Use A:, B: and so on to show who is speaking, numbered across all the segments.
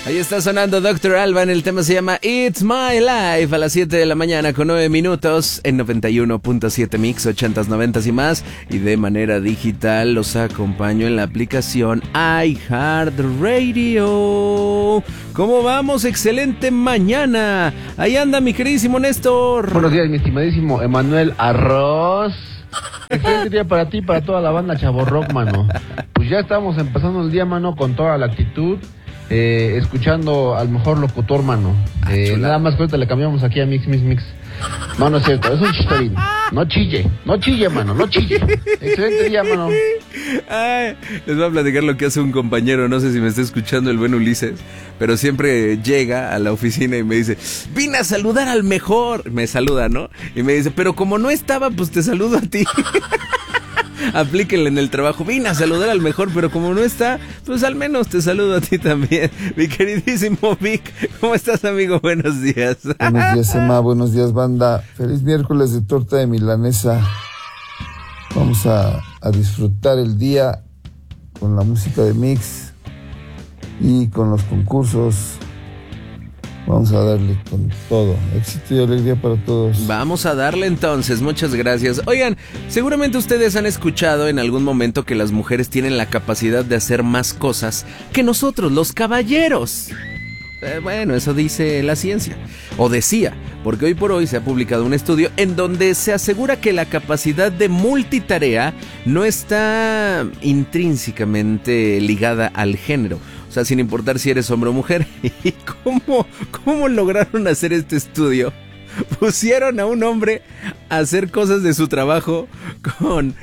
A: Ahí está sonando Dr. Alban, el tema se llama It's My Life a las 7 de la mañana con 9 minutos en 91.7 Mix, 80s, 90s y más. Y de manera digital los acompaño en la aplicación iHeartRadio. ¿Cómo vamos? Excelente mañana. Ahí anda mi queridísimo Néstor.
B: Buenos días, mi estimadísimo Emanuel Arroz. Excelente día para ti, para toda la banda Chavo Rock, mano. Pues ya estamos empezando el día, mano, con toda la actitud. Escuchando al mejor locutor, mano. Nada más que ahorita le cambiamos aquí a Mix. No, no es cierto, es un chistorín. No chille, mano, no chille. Excelente día, mano.
A: Ay, les voy a platicar lo que hace un compañero, no sé si me está escuchando el buen Ulises, pero siempre llega a la oficina y me dice, vine a saludar al mejor. Me saluda, ¿no? Y me dice, pero como no estaba, pues te saludo a ti. Aplíquenle en el trabajo, vine a saludar al mejor, pero como no está, pues al menos te saludo a ti también. Mi queridísimo Vic, ¿cómo estás, amigo? Buenos días.
C: Buenos días, Emma, buenos días, banda. Feliz miércoles de torta de milanesa. Vamos a disfrutar el día con la música de Mix y con los concursos. Vamos a darle con todo. Éxito y alegría para todos.
A: Vamos a darle entonces, muchas gracias. Oigan, seguramente ustedes han escuchado en algún momento que las mujeres tienen la capacidad de hacer más cosas que nosotros, los caballeros. Bueno, eso dice la ciencia, o decía, porque hoy por hoy se ha publicado un estudio en donde se asegura que la capacidad de multitarea no está intrínsecamente ligada al género. O sea, sin importar si eres hombre o mujer. ¿Y cómo lograron hacer este estudio? Pusieron a un hombre a hacer cosas de su trabajo con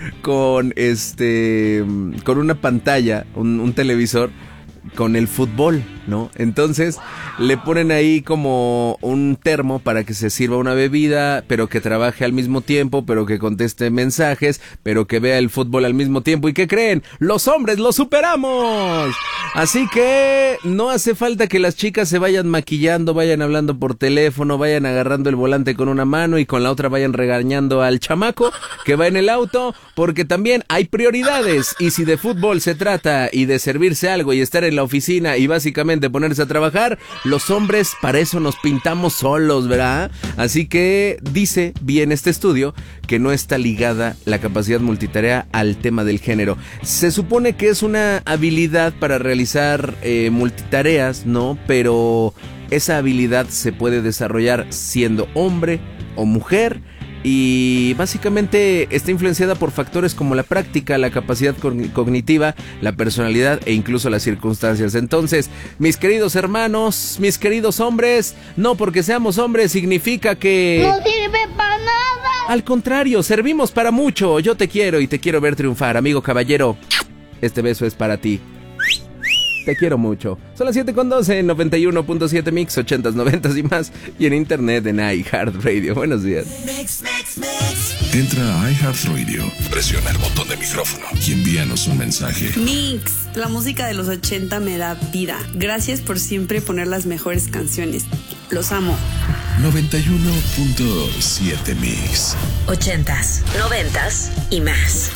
A: una pantalla, un televisor, con el fútbol, ¿no? Entonces le ponen ahí como un termo para que se sirva una bebida, pero que trabaje al mismo tiempo, pero que conteste mensajes, pero que vea el fútbol al mismo tiempo. ¿Y qué creen? ¡Los hombres lo superamos! Así que no hace falta que las chicas se vayan maquillando, vayan hablando por teléfono, vayan agarrando el volante con una mano y con la otra vayan regañando al chamaco que va en el auto, porque también hay prioridades. Y si de fútbol se trata y de servirse algo y estar en la oficina y básicamente ponerse a trabajar, los hombres para eso nos pintamos solos, ¿verdad? Así que dice bien este estudio que no está ligada la capacidad multitarea al tema del género. Se supone que es una habilidad para realizar multitareas, ¿no? Pero esa habilidad se puede desarrollar siendo hombre o mujer. Y básicamente está influenciada por factores como la práctica, la capacidad cognitiva, la personalidad e incluso las circunstancias. Entonces, mis queridos hermanos, mis queridos hombres, no porque seamos hombres significa que
D: no sirve para nada.
A: Al contrario, servimos para mucho. Yo te quiero y te quiero ver triunfar, amigo caballero. Este beso es para ti. Te quiero mucho. Son las 7:12 en 91.7 Mix, 80s, 90s y más. Y en internet en iHeartRadio. Buenos días.
E: Entra a iHeartRadio, presiona el botón de micrófono y envíanos un mensaje.
F: Mix, la música de los 80 me da vida. Gracias por siempre poner las mejores canciones. Los amo.
E: 91.7 Mix.
G: 80s, 90s y más.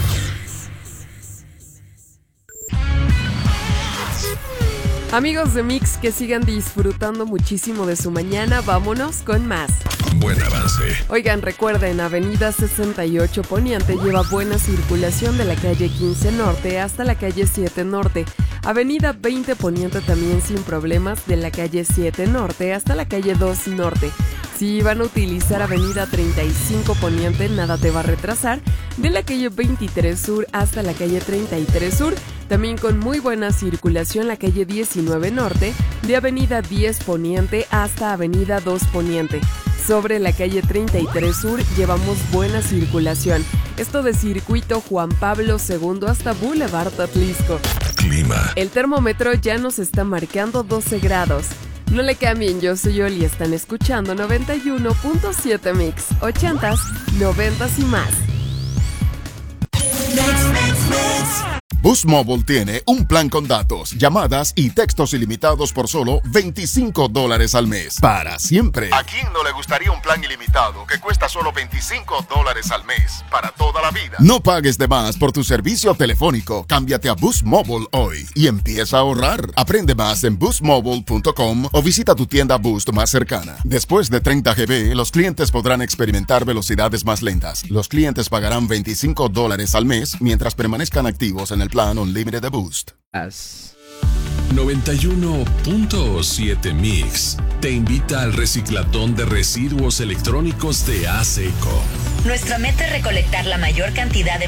H: Amigos de Mix, que sigan disfrutando muchísimo de su mañana. Vámonos con más.
E: Buen avance.
H: Oigan, recuerden, Avenida 68 Poniente lleva buena circulación de la calle 15 Norte hasta la calle 7 Norte. Avenida 20 Poniente también sin problemas de la calle 7 Norte hasta la calle 2 Norte. Si van a utilizar Avenida 35 Poniente, nada te va a retrasar. De la calle 23 Sur hasta la calle 33 Sur. También con muy buena circulación la calle 19 Norte, de Avenida 10 Poniente hasta Avenida 2 Poniente. Sobre la calle 33 Sur llevamos buena circulación. Esto de Circuito Juan Pablo II hasta Boulevard Atlisco.
E: Clima.
H: El termómetro ya nos está marcando 12 grados. No le cambien, yo soy Oli y están escuchando 91.7 Mix, 80s, 90s y más.
D: Boost Mobile tiene un plan con datos, llamadas y textos ilimitados por solo $25 al mes. Para siempre. ¿A quién no le gustaría un plan ilimitado que cuesta solo $25 al mes? Para toda la vida. No pagues de más por tu servicio telefónico. Cámbiate a Boost Mobile hoy y empieza a ahorrar. Aprende más en boostmobile.com o visita tu tienda Boost más cercana. Después de 30 GB, los clientes podrán experimentar velocidades más lentas. Los clientes pagarán $25 al mes mientras permanezcan activos en el plan Unlimited de Boost.
E: 91.7 Mix te invita al reciclatón de residuos electrónicos de ASECO.
G: Nuestra meta es recolectar la mayor cantidad de